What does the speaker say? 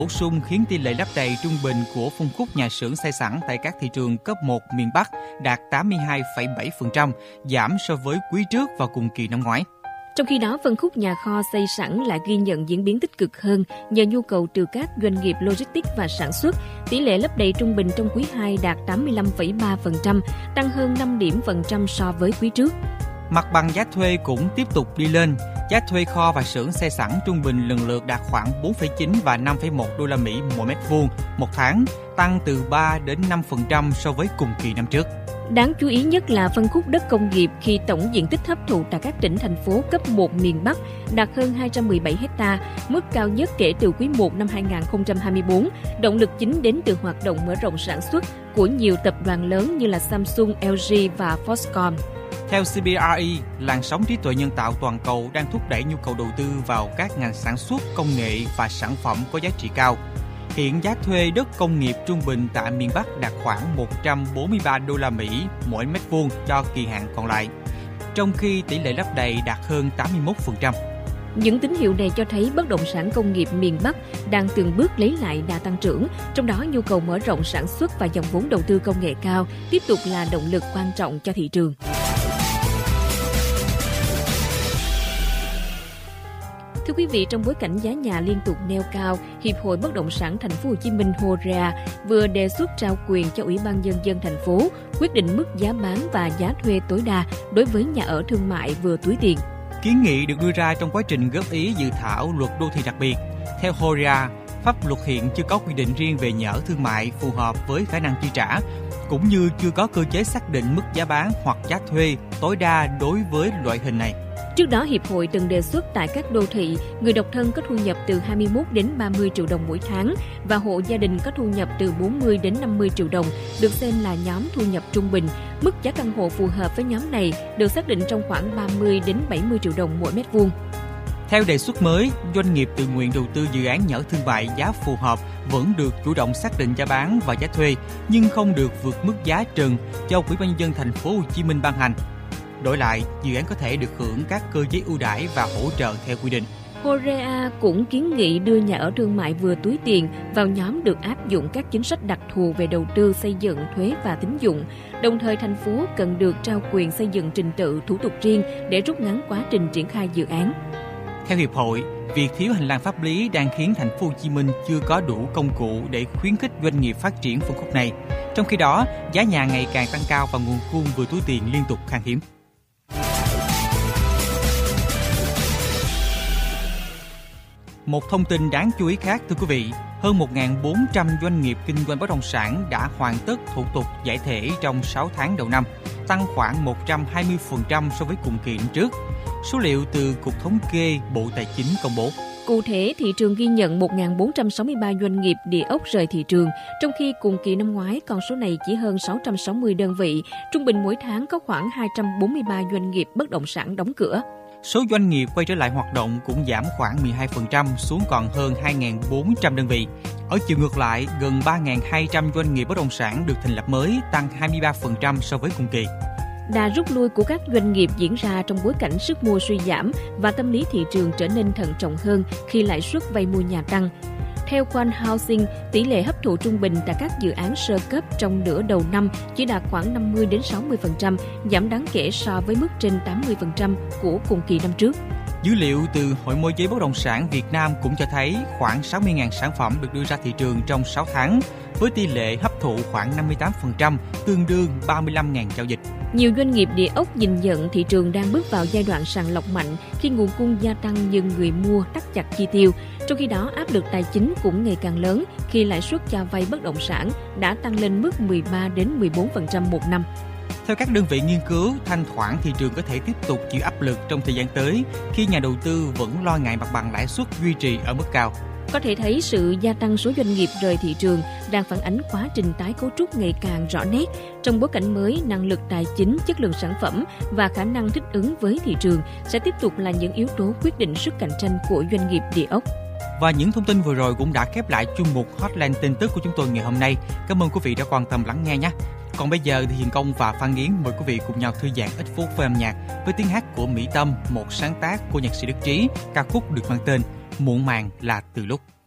Bổ sung khiến tỷ lệ lấp đầy trung bình của phân khúc nhà xưởng xây sẵn tại các thị trường cấp 1 miền Bắc đạt 82,7%, giảm so với quý trước và cùng kỳ năm ngoái. Trong khi đó, phân khúc nhà kho xây sẵn lại ghi nhận diễn biến tích cực hơn nhờ nhu cầu từ các doanh nghiệp logistics và sản xuất. Tỷ lệ lấp đầy trung bình trong quý 2 đạt 85,3%, tăng hơn 5 điểm phần trăm so với quý trước. Mặt bằng giá thuê cũng tiếp tục đi lên. Giá thuê kho và xưởng xây sẵn trung bình lần lượt đạt khoảng 4,9 và 5,1 đô la Mỹ mỗi mét vuông một tháng, tăng từ 3 đến 5% so với cùng kỳ năm trước. Đáng chú ý nhất là phân khúc đất công nghiệp khi tổng diện tích hấp thụ tại các tỉnh thành phố cấp 1 miền Bắc đạt hơn 217 ha, mức cao nhất kể từ quý 1 năm 2024. Động lực chính đến từ hoạt động mở rộng sản xuất của nhiều tập đoàn lớn như là Samsung, LG và Foxconn. Theo CBRE, làn sóng trí tuệ nhân tạo toàn cầu đang thúc đẩy nhu cầu đầu tư vào các ngành sản xuất, công nghệ và sản phẩm có giá trị cao. Hiện giá thuê đất công nghiệp trung bình tại miền Bắc đạt khoảng 143 đô la Mỹ mỗi mét vuông cho kỳ hạn còn lại, trong khi tỷ lệ lấp đầy đạt hơn 81%. Những tín hiệu này cho thấy bất động sản công nghiệp miền Bắc đang từng bước lấy lại đà tăng trưởng, trong đó nhu cầu mở rộng sản xuất và dòng vốn đầu tư công nghệ cao tiếp tục là động lực quan trọng cho thị trường. Thưa quý vị, trong bối cảnh giá nhà liên tục neo cao, Hiệp hội Bất động sản Thành phố Hồ Chí Minh HOREA vừa đề xuất trao quyền cho Ủy ban Nhân dân thành phố quyết định mức giá bán và giá thuê tối đa đối với nhà ở thương mại vừa túi tiền. Kiến nghị được đưa ra trong quá trình góp ý dự thảo luật đô thị đặc biệt. Theo HOREA, pháp luật hiện chưa có quy định riêng về nhà ở thương mại phù hợp với khả năng chi trả, cũng như chưa có cơ chế xác định mức giá bán hoặc giá thuê tối đa đối với loại hình này. Trước đó, Hiệp hội từng đề xuất tại các đô thị, người độc thân có thu nhập từ 21 đến 30 triệu đồng mỗi tháng và hộ gia đình có thu nhập từ 40 đến 50 triệu đồng được xem là nhóm thu nhập trung bình. Mức giá căn hộ phù hợp với nhóm này được xác định trong khoảng 30 đến 70 triệu đồng mỗi mét vuông. Theo đề xuất mới, doanh nghiệp tự nguyện đầu tư dự án nhà ở thương mại giá phù hợp vẫn được chủ động xác định giá bán và giá thuê, nhưng không được vượt mức giá trần do Ủy ban nhân dân thành phố Hồ Chí Minh ban hành. Đổi lại, dự án có thể được hưởng các cơ chế ưu đãi và hỗ trợ theo quy định. HOREA cũng kiến nghị đưa nhà ở thương mại vừa túi tiền vào nhóm được áp dụng các chính sách đặc thù về đầu tư, xây dựng, thuế và tín dụng. Đồng thời, thành phố cần được trao quyền xây dựng trình tự, thủ tục riêng để rút ngắn quá trình triển khai dự án. Theo Hiệp hội, việc thiếu hành lang pháp lý đang khiến thành phố Hồ Chí Minh chưa có đủ công cụ để khuyến khích doanh nghiệp phát triển phân khúc này. Trong khi đó, giá nhà ngày càng tăng cao và nguồn cung vừa túi tiền liên tục khan hiếm. Một thông tin đáng chú ý khác, thưa quý vị, hơn 1.400 doanh nghiệp kinh doanh bất động sản đã hoàn tất thủ tục giải thể trong 6 tháng đầu năm, tăng khoảng 120% so với cùng kỳ năm trước. Số liệu từ Cục Thống kê Bộ Tài chính công bố. Cụ thể, thị trường ghi nhận 1.463 doanh nghiệp địa ốc rời thị trường, trong khi cùng kỳ năm ngoái con số này chỉ hơn 660 đơn vị, trung bình mỗi tháng có khoảng 243 doanh nghiệp bất động sản đóng cửa. Số doanh nghiệp quay trở lại hoạt động cũng giảm khoảng 12% xuống còn hơn 2.400 đơn vị. Ở chiều ngược lại, gần 3.200 doanh nghiệp bất động sản được thành lập mới, tăng 23% so với cùng kỳ. Đà rút lui của các doanh nghiệp diễn ra trong bối cảnh sức mua suy giảm và tâm lý thị trường trở nên thận trọng hơn khi lãi suất vay mua nhà tăng. Theo Quan Housing, tỷ lệ hấp thụ trung bình tại các dự án sơ cấp trong nửa đầu năm chỉ đạt khoảng 50 đến 60%, giảm đáng kể so với mức trên 80% của cùng kỳ năm trước. Dữ liệu từ Hội môi giới bất động sản Việt Nam cũng cho thấy khoảng 60.000 sản phẩm được đưa ra thị trường trong 6 tháng, với tỷ lệ hấp thụ khoảng 58%, tương đương 35.000 giao dịch. Nhiều doanh nghiệp địa ốc nhìn nhận thị trường đang bước vào giai đoạn sàng lọc mạnh khi nguồn cung gia tăng nhưng người mua thắt chặt chi tiêu. Trong khi đó, áp lực tài chính cũng ngày càng lớn khi lãi suất cho vay bất động sản đã tăng lên mức 13 đến 14% một năm. Theo các đơn vị nghiên cứu, thanh khoản thị trường có thể tiếp tục chịu áp lực trong thời gian tới khi nhà đầu tư vẫn lo ngại mặt bằng lãi suất duy trì ở mức cao. Có thể thấy sự gia tăng số doanh nghiệp rời thị trường đang phản ánh quá trình tái cấu trúc ngày càng rõ nét. Trong bối cảnh mới, năng lực tài chính, chất lượng sản phẩm và khả năng thích ứng với thị trường sẽ tiếp tục là những yếu tố quyết định sức cạnh tranh của doanh nghiệp địa ốc. Và những thông tin vừa rồi cũng đã khép lại chuyên mục Hotline tin tức của chúng tôi ngày hôm nay. Cảm ơn quý vị đã quan tâm lắng nghe nhé. Còn bây giờ thì Hiền Công và Phan Yến mời quý vị cùng nhau thư giãn ít phút với âm nhạc với tiếng hát của Mỹ Tâm, một sáng tác của nhạc sĩ Đức Trí, ca khúc được mang tên Muộn màng là từ lúc.